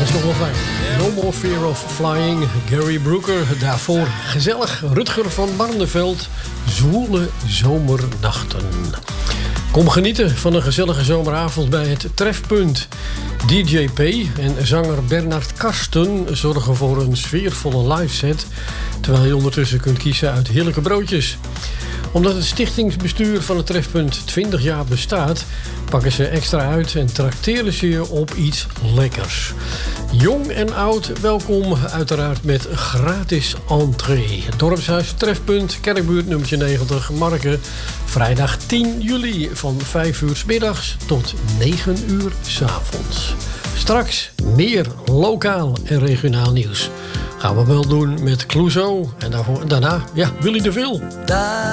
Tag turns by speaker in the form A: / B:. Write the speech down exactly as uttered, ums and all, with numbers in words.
A: is toch wel fijn. No More Fear of Flying, Gary Brooker. Daarvoor gezellig Rutger van Barneveld. Zwoele zomernachten. Kom genieten van een gezellige zomeravond bij het Trefpunt. D J P en zanger Bernard Karsten zorgen voor een sfeervolle liveset, terwijl je ondertussen kunt kiezen uit heerlijke broodjes. Omdat het stichtingsbestuur van het Trefpunt twintig jaar bestaat, pakken ze extra uit en trakteren ze je op iets lekkers. Jong en oud, welkom, uiteraard met gratis entree. Dorpshuis Trefpunt, Kerkbuurt nummertje negentig, Marken. Vrijdag tien juli van vijf uur 's middags tot negen uur 's avonds. Straks meer lokaal en regionaal nieuws. Gaan we wel doen met Clouseau en daarvoor, daarna, ja, Willy de Vil.